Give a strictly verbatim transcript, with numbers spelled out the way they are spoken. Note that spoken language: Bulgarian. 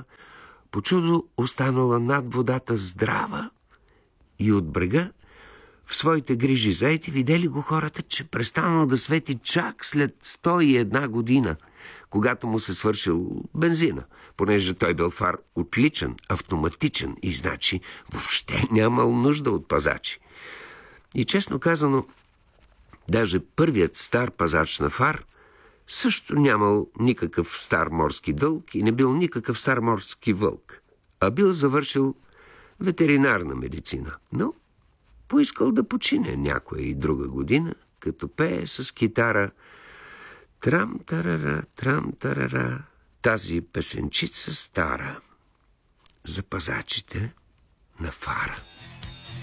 по чудо останала над водата здрава и от брега в своите грижи заети видели го хората, че престанал да свети чак след сто и една година, когато му се свършил бензина, понеже той бил фар отличен, автоматичен и значи въобще нямал нужда от пазачи. И честно казано, даже първият стар пазач на фар също нямал никакъв стар морски дълг и не бил никакъв стар морски вълк, а бил завършил ветеринарна медицина, но поискал да почине някоя и друга година, като пее с китара трам-тарара, трам-тарара, тази песенчица стара за пазачите на фара.